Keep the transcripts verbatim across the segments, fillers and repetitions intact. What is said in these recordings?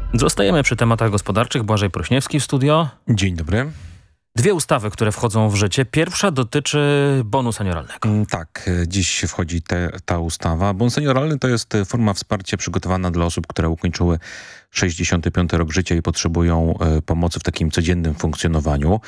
Zostajemy przy tematach gospodarczych. Błażej Prośniewski w studio. Dzień dobry. Dwie ustawy, które wchodzą w życie. Pierwsza dotyczy bonu senioralnego. Tak, dziś wchodzi te, ta ustawa. Bon senioralny to jest forma wsparcia przygotowana dla osób, które ukończyły sześćdziesiąty piąty rok życia i potrzebują pomocy w takim codziennym funkcjonowaniu.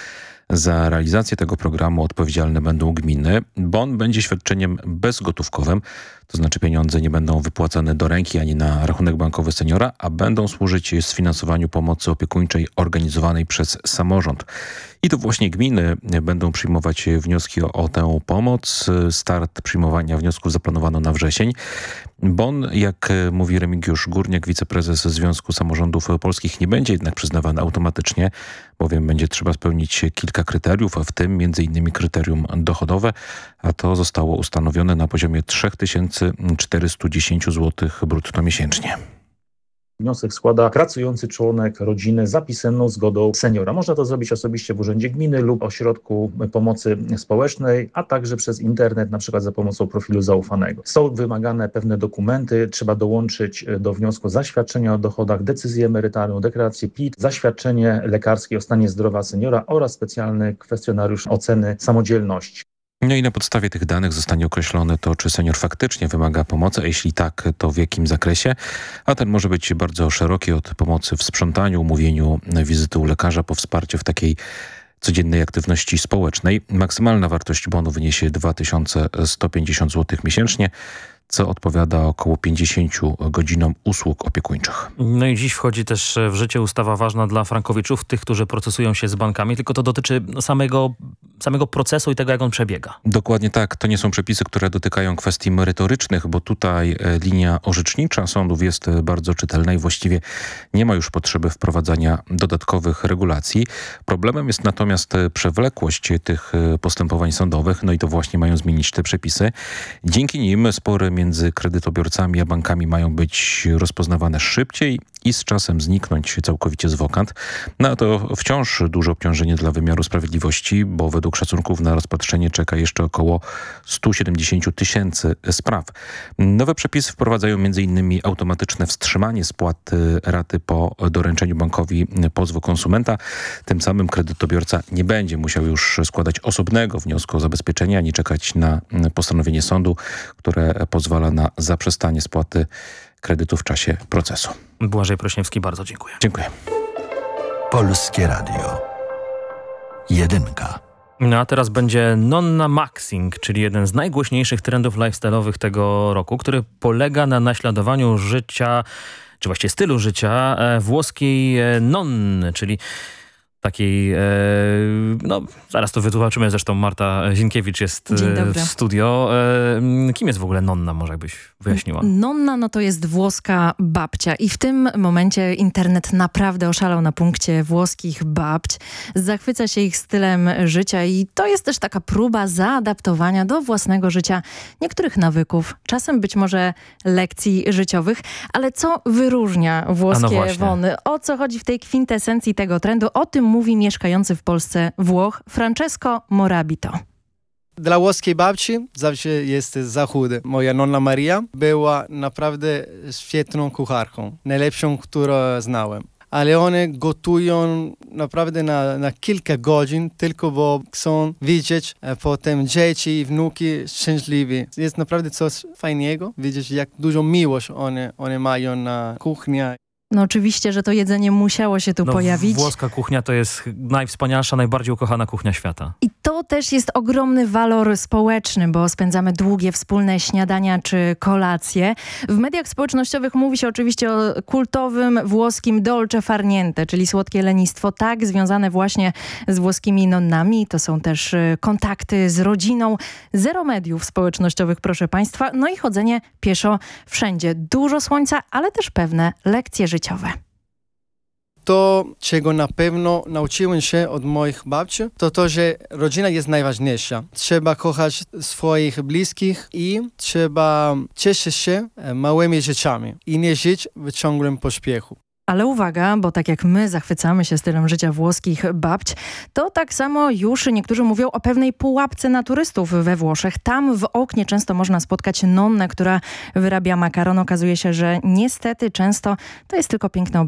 Za realizację tego programu odpowiedzialne będą gminy. Bon będzie świadczeniem bezgotówkowym, to znaczy pieniądze nie będą wypłacane do ręki ani na rachunek bankowy seniora, a będą służyć sfinansowaniu pomocy opiekuńczej organizowanej przez samorząd. I to właśnie gminy będą przyjmować wnioski o, o tę pomoc. Start przyjmowania wniosków zaplanowano na wrzesień. Bon, jak mówi Remigiusz Górniak, wiceprezes Związku Samorządów Polskich, nie będzie jednak przyznawany automatycznie, bowiem będzie trzeba spełnić kilka kryteriów, a w tym między innymi kryterium dochodowe, a to zostało ustanowione na poziomie trzy tysiące czterysta dziesięć złotych brutto miesięcznie. Wniosek składa pracujący członek rodziny za pisemną zgodą seniora. Można to zrobić osobiście w urzędzie gminy lub ośrodku pomocy społecznej, a także przez internet, na przykład za pomocą profilu zaufanego. Są wymagane pewne dokumenty. Trzeba dołączyć do wniosku zaświadczenie o dochodach, decyzję emerytalną, deklarację P I T, zaświadczenie lekarskie o stanie zdrowia seniora oraz specjalny kwestionariusz oceny samodzielności. No i na podstawie tych danych zostanie określone to, czy senior faktycznie wymaga pomocy, a jeśli tak, to w jakim zakresie. A ten może być bardzo szeroki, od pomocy w sprzątaniu, umówieniu wizyty u lekarza, po wsparcie w takiej codziennej aktywności społecznej. Maksymalna wartość bonu wyniesie dwa tysiące sto pięćdziesiąt złotych miesięcznie, co odpowiada około pięćdziesięciu godzinom usług opiekuńczych. No i dziś wchodzi też w życie ustawa ważna dla frankowiczów, tych, którzy procesują się z bankami, tylko to dotyczy samego, samego procesu i tego, jak on przebiega. Dokładnie tak. To nie są przepisy, które dotykają kwestii merytorycznych, bo tutaj linia orzecznicza sądów jest bardzo czytelna i właściwie nie ma już potrzeby wprowadzania dodatkowych regulacji. Problemem jest natomiast przewlekłość tych postępowań sądowych, no i to właśnie mają zmienić te przepisy. Dzięki nim spory między kredytobiorcami a bankami mają być rozpoznawane szybciej i z czasem zniknąć całkowicie z wokant. No a to wciąż duże obciążenie dla wymiaru sprawiedliwości, bo według szacunków na rozpatrzenie czeka jeszcze około sto siedemdziesiąt tysięcy spraw. Nowe przepisy wprowadzają m.in. automatyczne wstrzymanie spłaty raty po doręczeniu bankowi pozwu konsumenta. Tym samym kredytobiorca nie będzie musiał już składać osobnego wniosku o zabezpieczenie, ani czekać na postanowienie sądu, które pozwala na zaprzestanie spłaty kredytu w czasie procesu. Błażej Prośniewski, bardzo dziękuję. Dziękuję. Polskie Radio. Jedynka. No a teraz będzie non-maxing, czyli jeden z najgłośniejszych trendów lifestyle'owych tego roku, który polega na naśladowaniu życia, czy właściwie stylu życia e, włoskiej e, nonny, czyli takiej, e, no zaraz to wytłumaczymy, zresztą Marta Zinkiewicz jest e, w studio. E, kim jest w ogóle nonna, może jakbyś wyjaśniła? Nonna, no to jest włoska babcia i w tym momencie internet naprawdę oszalał na punkcie włoskich babć. Zachwyca się ich stylem życia i to jest też taka próba zaadaptowania do własnego życia niektórych nawyków, czasem być może lekcji życiowych, ale co wyróżnia włoskie no wony? O co chodzi w tej kwintesencji tego trendu? O tym mówi mieszkający w Polsce Włoch Francesco Morabito. Dla włoskiej babci zawsze jest zachód. Moja nonna Maria była naprawdę świetną kucharką, najlepszą, którą znałem. Ale one gotują naprawdę na, na kilka godzin, tylko bo chcą widzieć potem dzieci i wnuki szczęśliwi. Jest naprawdę coś fajnego, widzieć jak dużo miłość one, one mają na kuchni. No oczywiście, że to jedzenie musiało się tu no, pojawić. Włoska kuchnia to jest najwspanialsza, najbardziej ukochana kuchnia świata. I to też jest ogromny walor społeczny, bo spędzamy długie wspólne śniadania czy kolacje. W mediach społecznościowych mówi się oczywiście o kultowym włoskim dolce far niente, czyli słodkie lenistwo, tak związane właśnie z włoskimi nonnami. To są też kontakty z rodziną. Zero mediów społecznościowych, proszę państwa. No i chodzenie pieszo wszędzie. Dużo słońca, ale też pewne lekcje życiowe. To, czego na pewno nauczyłem się od moich babci, to to, że rodzina jest najważniejsza. Trzeba kochać swoich bliskich i trzeba cieszyć się małymi rzeczami i nie żyć w ciągłym pośpiechu. Ale uwaga, bo tak jak my zachwycamy się stylem życia włoskich babć, to tak samo już niektórzy mówią o pewnej pułapce na turystów we Włoszech. Tam w oknie często można spotkać nonnę, która wyrabia makaron. Okazuje się, że niestety często to jest tylko piękne